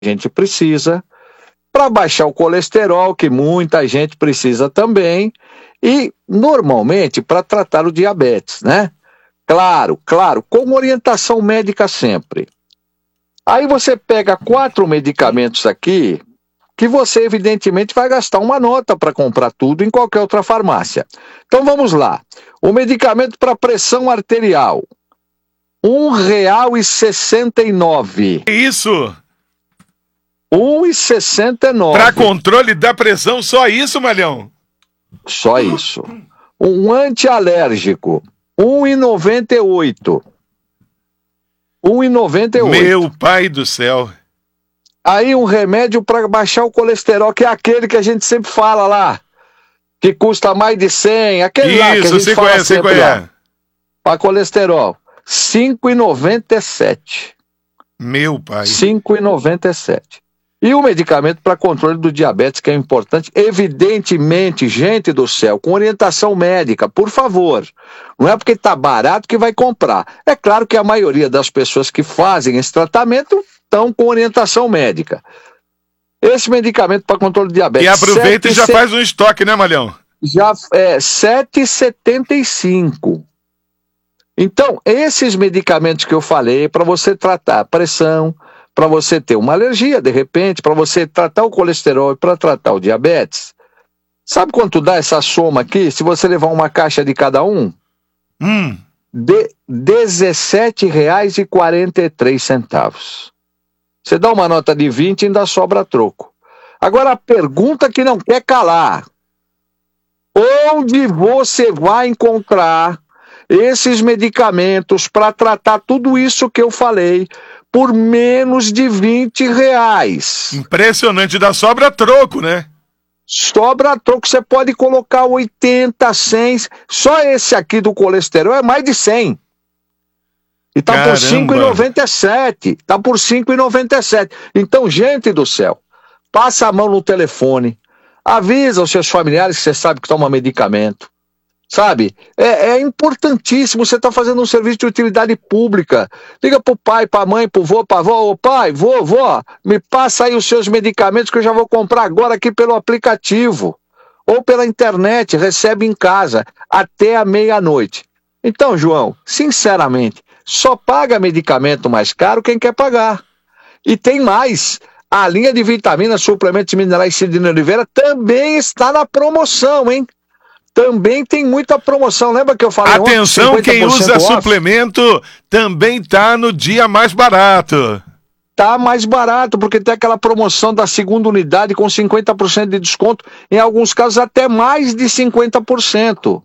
gente precisa, para baixar o colesterol, que muita gente precisa também, e normalmente para tratar o diabetes, né? Claro, com orientação médica sempre. Aí você pega 4 medicamentos aqui, que você evidentemente vai gastar uma nota para comprar tudo em qualquer outra farmácia. Então vamos lá. O medicamento para pressão arterial, R$ 1,69. Isso! R$ 1,69. Para controle da pressão, só isso, Malhão? Só isso. Um antialérgico, R$ 1,98. R$ 1,98. Meu pai do céu. Aí um remédio para baixar o colesterol, que é aquele que a gente sempre fala lá, que custa mais de 100, aquele lá que a gente fala sempre lá. Para colesterol, R$ 5,97. Meu pai. R$ 5,97. E o medicamento para controle do diabetes, que é importante, evidentemente, gente do céu, com orientação médica, por favor. Não é porque está barato que vai comprar. É claro que a maioria das pessoas que fazem esse tratamento estão com orientação médica. Esse medicamento para controle do diabetes... E aproveita e já faz um estoque, né, Malhão? Já é R$ 7,75. Então, esses medicamentos que eu falei, para você tratar a pressão, para você ter uma alergia, de repente, para você tratar o colesterol e para tratar o diabetes. Sabe quanto dá essa soma aqui, se você levar uma caixa de cada um? De R$ 17,43. Você dá uma nota de 20 e ainda sobra troco. Agora a pergunta que não quer calar. Onde você vai encontrar esses medicamentos para tratar tudo isso que eu falei por menos de R$20? Impressionante, dá sobra troco, né? Sobra troco, você pode colocar 80, 100, só esse aqui do colesterol é mais de 100. E tá por R$ 5,97. Tá por R$ 5,97. Então, gente do céu, passa a mão no telefone, avisa os seus familiares que você sabe que toma medicamento. Sabe? É importantíssimo, você tá fazendo um serviço de utilidade pública. Liga pro pai, pra mãe, pro vô, pra avó, ô pai, vó, me passa aí os seus medicamentos que eu já vou comprar agora aqui pelo aplicativo. Ou pela internet, recebe em casa, até a meia-noite. Então, João, sinceramente, só paga medicamento mais caro quem quer pagar. E tem mais. A linha de vitaminas, suplementos minerais Sidney Oliveira também está na promoção, hein? Também tem muita promoção. Lembra que eu falei ontem? Atenção, quem usa suplemento também tá no dia mais barato. Tá mais barato, porque tem aquela promoção da segunda unidade com 50% de desconto. Em alguns casos até mais de 50%.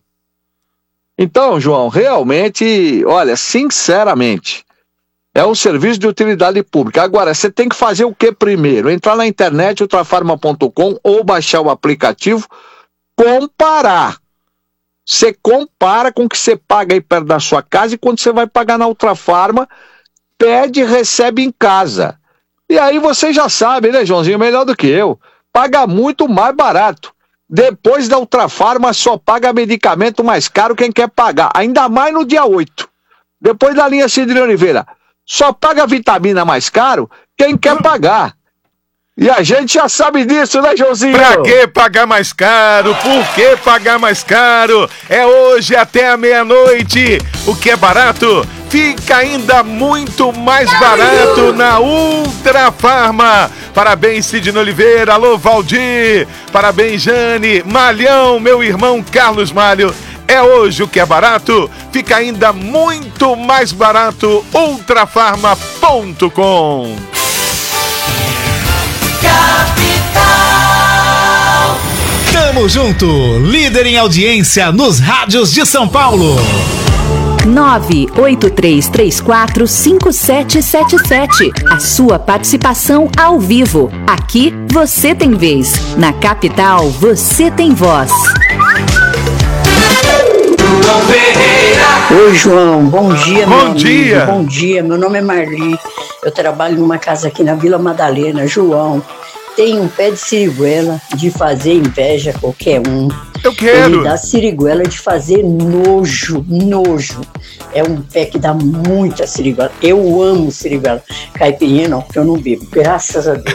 Então, João, realmente, olha, sinceramente, é um serviço de utilidade pública. Agora, você tem que fazer o que primeiro? Entrar na internet, ultrafarma.com, ou baixar o aplicativo, comparar. Você compara com o que você paga aí perto da sua casa e quando você vai pagar na Ultrafarma, pede e recebe em casa. E aí você já sabe, né, Joãozinho, melhor do que eu, paga muito mais barato. Depois da Ultrafarma só paga medicamento mais caro quem quer pagar, ainda mais no dia 8. Depois da linha Sidney Oliveira, só paga vitamina mais caro quem quer pagar. E a gente já sabe disso, né, Joãozinho? Pra que pagar mais caro? Por que pagar mais caro? É hoje até a meia-noite. O que é barato fica ainda muito mais barato na Ultrafarma. Parabéns, Sidney Oliveira. Alô, Valdir. Parabéns, Jane. Malhão, meu irmão Carlos Malho. É hoje o que é barato, fica ainda muito mais barato. Ultrafarma.com. Capital. Tamo junto, líder em audiência nos rádios de São Paulo. 983345777. A sua participação ao vivo. Aqui você tem vez. Na Capital você tem voz. Oi, João, bom dia. Bom dia. Amigo. Bom dia, meu nome é Marli. Eu trabalho numa casa aqui na Vila Madalena. João, tem um pé de siriguela de fazer inveja a qualquer um. Eu quero. Ele dá siriguela de fazer nojo. É um pé que dá muita siriguela. Eu amo siriguela. Caipirinha não, porque eu não bebo, graças a Deus.